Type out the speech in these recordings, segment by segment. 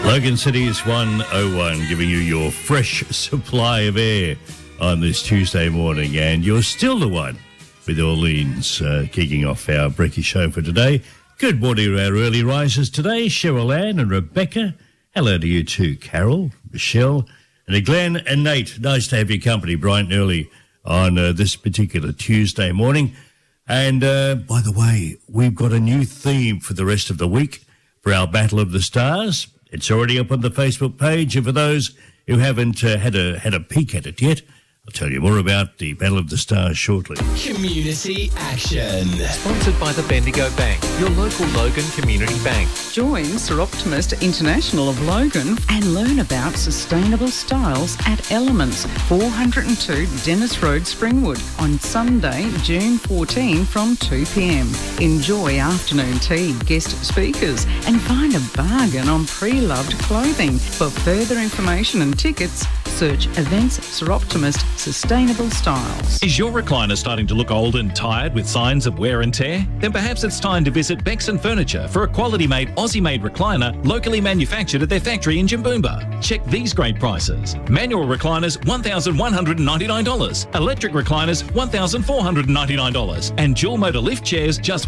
Logan City's 101, giving you your fresh supply of air on this Tuesday morning. And you're still the one with Orleans kicking off our Brekkie show for today. Good morning to our early risers today, Cheryl Ann and Rebecca. Hello to you too, Carol, Michelle, and Glenn and Nate. Nice to have your company bright and early on this particular Tuesday morning. And by the way, we've got a new theme for the rest of the week for our Battle of the Stars. It's already up on the Facebook page, and for those who haven't had a peek at it yet, I'll tell you more about the Battle of the Stars shortly. Community Action. Sponsored by the Bendigo Bank, your local Logan Community Bank. Join Sir Optimist International of Logan and learn about sustainable styles at Elements, 402 Dennis Road, Springwood, on Sunday, June 14 from 2 p.m. Enjoy afternoon tea, guest speakers, and find a bargain on pre-loved clothing. For further information and tickets, search Events Sir Optimist Sustainable Styles. Is your recliner starting to look old and tired with signs of wear and tear? Then perhaps it's time to visit Bexon Furniture for a quality-made, Aussie-made recliner locally manufactured at their factory in Jimboomba. Check these great prices. Manual recliners, $1,199. Electric recliners, $1,499. And dual motor lift chairs, just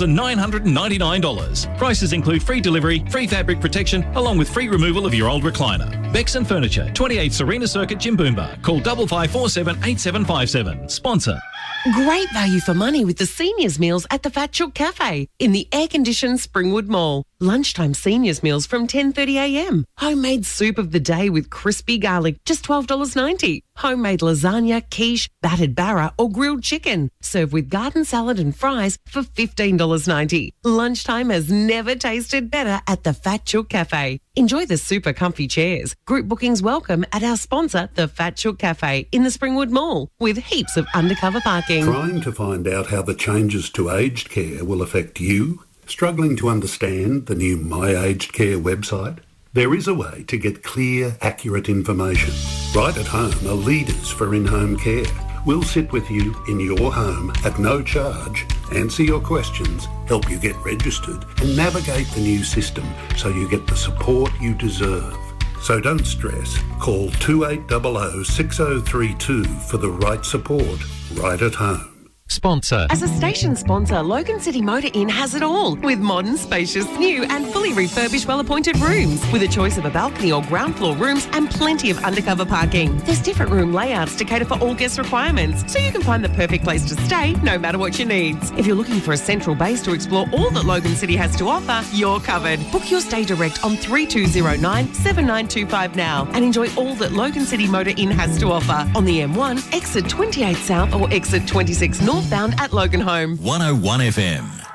$1,999. Prices include free delivery, free fabric protection, along with free removal of your old recliner. Bexon Furniture, 28 Serena Circuit, Jimboomba. Call 5547 8757. Sponsor. Great value for money with the seniors meals at the Fat Chook Cafe in the air-conditioned Springwood Mall. Lunchtime seniors meals from 10:30am. Homemade soup of the day with crispy garlic, just $12.90. Homemade lasagna, quiche, battered barra or grilled chicken. Served with garden salad and fries for $15.90. Lunchtime has never tasted better at the Fat Chook Cafe. Enjoy the super comfy chairs. Group bookings welcome at our sponsor, the Fat Chook Cafe in the Springwood Mall, with heaps of undercover parking. Trying to find out how the changes to aged care will affect you? Struggling to understand the new My Aged Care website? There is a way to get clear, accurate information. Right at Home are leaders for in-home care. We'll sit with you in your home at no charge, answer your questions, help you get registered and navigate the new system so you get the support you deserve. So don't stress. Call 2800 6032 for the right support right at home. Sponsor. As a station sponsor, Logan City Motor Inn has it all, with modern, spacious, new and fully refurbished, well-appointed rooms, with a choice of a balcony or ground floor rooms and plenty of undercover parking. There's different room layouts to cater for all guest requirements, so you can find the perfect place to stay, no matter what your needs. If you're looking for a central base to explore all that Logan City has to offer, you're covered. Book your stay direct on 3209 7925 now and enjoy all that Logan City Motor Inn has to offer on the M1, exit 28 South or exit 26 Northbound at Logan Home. 101 FM.